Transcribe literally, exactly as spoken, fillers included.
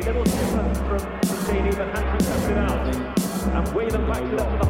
little different from Mancini, but Hansi cuts it out. And Whelan backs it up to the